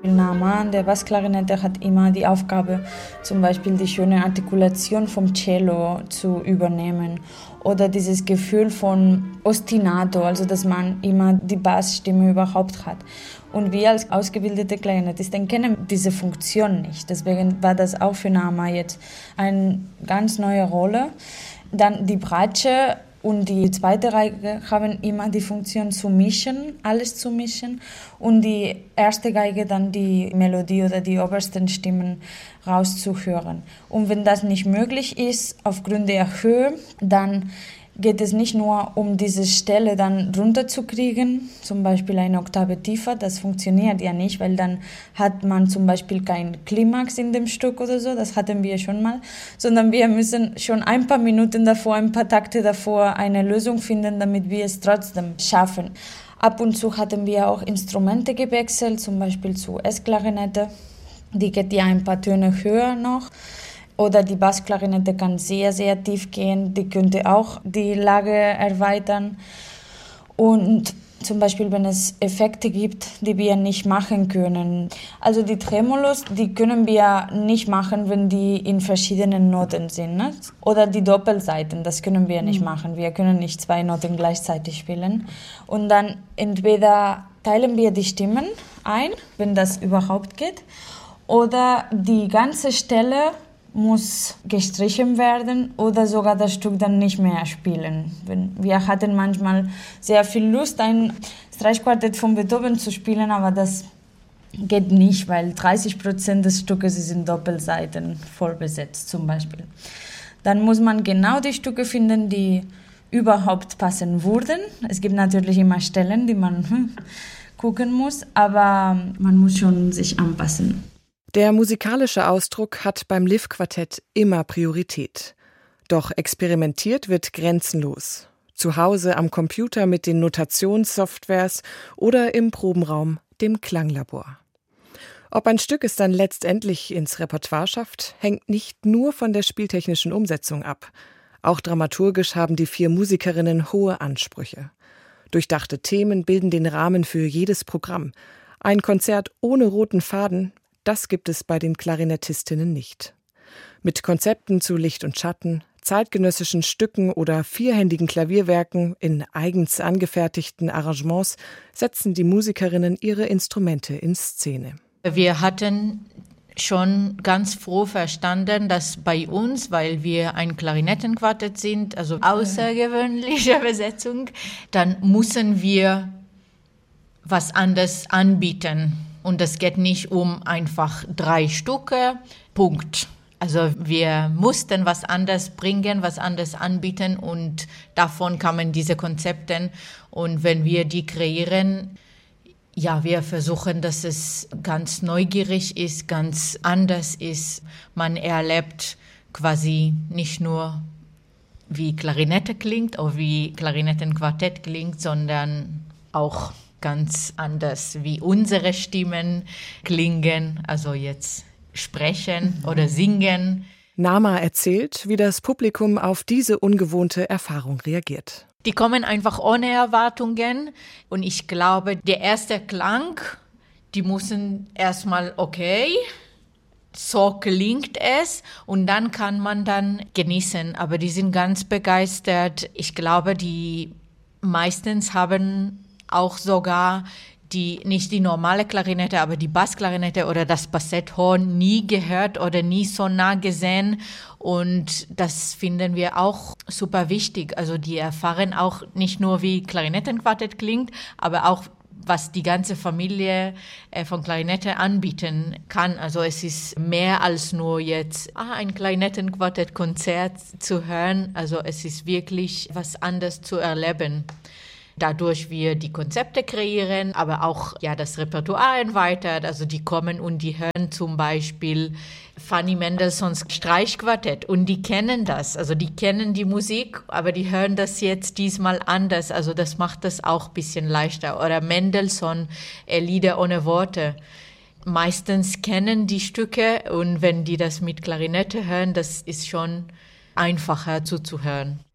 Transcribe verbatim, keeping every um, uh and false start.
Nama, der Bassklarinette, hat immer die Aufgabe, zum Beispiel die schöne Artikulation vom Cello zu übernehmen oder dieses Gefühl von Ostinato, also dass man immer die Bassstimme überhaupt hat. Und wir als ausgebildete Klarinettisten kennen diese Funktion nicht. Deswegen war das auch für Nama jetzt eine ganz neue Rolle. Dann die Bratsche und die zweite Geige haben immer die Funktion zu mischen, alles zu mischen. Und die erste Geige dann die Melodie oder die obersten Stimmen rauszuhören. Und wenn das nicht möglich ist, aufgrund der Höhe, dann geht es nicht nur um diese Stelle dann runterzukriegen, zum Beispiel eine Oktave tiefer, das funktioniert ja nicht, weil dann hat man zum Beispiel kein Klimax in dem Stück oder so, das hatten wir schon mal, sondern wir müssen schon ein paar Minuten davor, ein paar Takte davor eine Lösung finden, damit wir es trotzdem schaffen. Ab und zu hatten wir auch Instrumente gewechselt, zum Beispiel zu S-Klarinette, die geht ja ein paar Töne höher noch. Oder die Bassklarinette kann sehr, sehr tief gehen, die könnte auch die Lage erweitern. Und zum Beispiel, wenn es Effekte gibt, die wir nicht machen können. Also die Tremolos, die können wir nicht machen, wenn die in verschiedenen Noten sind. Ne? Oder die Doppelseiten, das können wir nicht machen. Wir können nicht zwei Noten gleichzeitig spielen. Und dann entweder teilen wir die Stimmen ein, wenn das überhaupt geht, oder die ganze Stelle muss gestrichen werden oder sogar das Stück dann nicht mehr spielen. Wir hatten manchmal sehr viel Lust, ein Streichquartett von Beethoven zu spielen, aber das geht nicht, weil dreißig Prozent des Stückes ist in Doppelseiten voll besetzt zum Beispiel. Dann muss man genau die Stücke finden, die überhaupt passen würden. Es gibt natürlich immer Stellen, die man hm, gucken muss, aber man muss schon sich anpassen. Der musikalische Ausdruck hat beim Liv-Quartett immer Priorität. Doch experimentiert wird grenzenlos. Zu Hause am Computer mit den Notationssoftwares oder im Probenraum, dem Klanglabor. Ob ein Stück es dann letztendlich ins Repertoire schafft, hängt nicht nur von der spieltechnischen Umsetzung ab. Auch dramaturgisch haben die vier Musikerinnen hohe Ansprüche. Durchdachte Themen bilden den Rahmen für jedes Programm. Ein Konzert ohne roten Faden, das gibt es bei den Klarinettistinnen nicht. Mit Konzepten zu Licht und Schatten, zeitgenössischen Stücken oder vierhändigen Klavierwerken in eigens angefertigten Arrangements setzen die Musikerinnen ihre Instrumente in Szene. Wir hatten schon ganz froh verstanden, dass bei uns, weil wir ein Klarinettenquartett sind, also außergewöhnliche Besetzung, dann müssen wir was anderes anbieten. Und es geht nicht um einfach drei Stücke, Punkt. Also wir mussten was anderes bringen, was anderes anbieten und davon kamen diese Konzepte. Und wenn wir die kreieren, ja, wir versuchen, dass es ganz neugierig ist, ganz anders ist. Man erlebt quasi nicht nur, wie Klarinette klingt oder wie Klarinettenquartett klingt, sondern auch ganz anders, wie unsere Stimmen klingen, also jetzt sprechen mhm. oder singen. Nama erzählt, wie das Publikum auf diese ungewohnte Erfahrung reagiert. Die kommen einfach ohne Erwartungen und ich glaube, der erste Klang, die müssen erstmal okay, so klingt es und dann kann man dann genießen, aber die sind ganz begeistert. Ich glaube, die meistens haben auch sogar die, nicht die normale Klarinette, aber die Bassklarinette oder das Bassetthorn nie gehört oder nie so nah gesehen. Und das finden wir auch super wichtig. Also die erfahren auch nicht nur, wie Klarinettenquartett klingt, aber auch, was die ganze Familie von Klarinette anbieten kann. Also es ist mehr als nur jetzt ah, ein Klarinettenquartett-Konzert zu hören. Also es ist wirklich was anderes zu erleben. Dadurch wir die Konzepte kreieren, aber auch ja das Repertoire erweitert. Also die kommen und die hören zum Beispiel Fanny Mendelssohns Streichquartett und die kennen das. Also die kennen die Musik, aber die hören das jetzt diesmal anders. Also das macht das auch ein bisschen leichter. Oder Mendelssohn, Lieder ohne Worte. Meistens kennen die Stücke und wenn die das mit Klarinette hören, das ist schon einfacher zuzuhören.